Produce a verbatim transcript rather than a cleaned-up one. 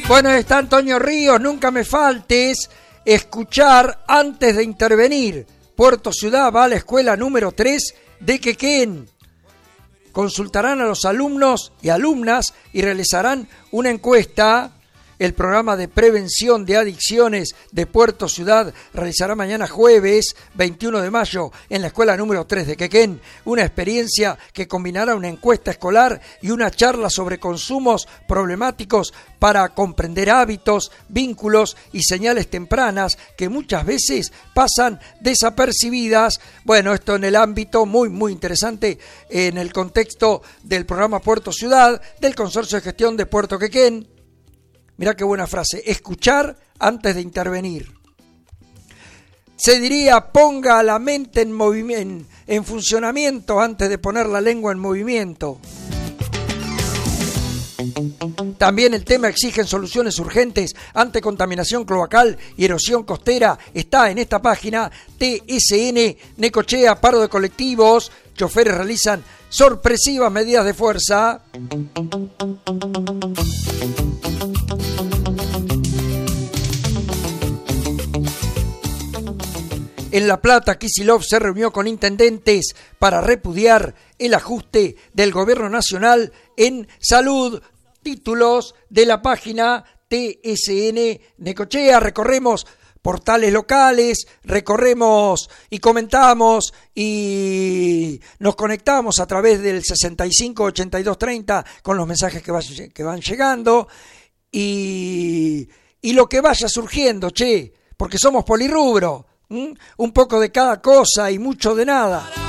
Bueno, está Antonio Ríos, nunca me faltes escuchar antes de intervenir. Puerto Ciudad va a la escuela número tres de Quequén. Consultarán a los alumnos y alumnas y realizarán una encuesta. El programa de prevención de adicciones de Puerto Ciudad realizará mañana jueves veintiuno de mayo en la escuela número tres de Quequén. Una experiencia que combinará una encuesta escolar y una charla sobre consumos problemáticos para comprender hábitos, vínculos y señales tempranas que muchas veces pasan desapercibidas. Bueno, esto en el ámbito muy, muy interesante en el contexto del programa Puerto Ciudad del Consorcio de Gestión de Puerto Quequén. Mirá qué buena frase, escuchar antes de intervenir. Se diría, ponga la mente en, movimiento, en funcionamiento antes de poner la lengua en movimiento. También el tema exigen soluciones urgentes ante contaminación cloacal y erosión costera. Está en esta página T S N, Necochea, paro de colectivos. Choferes realizan sorpresivas medidas de fuerza. En La Plata, Kicillof se reunió con intendentes para repudiar el ajuste del gobierno nacional en salud. Títulos de la página T S N Necochea. Recorremos portales locales, recorremos y comentamos y nos conectamos a través del sesenta y cinco ochenta y dos treinta con los mensajes que, va, que van llegando y, y lo que vaya surgiendo, che, porque somos polirrubro. ¿Mm? Un poco de cada cosa y mucho de nada.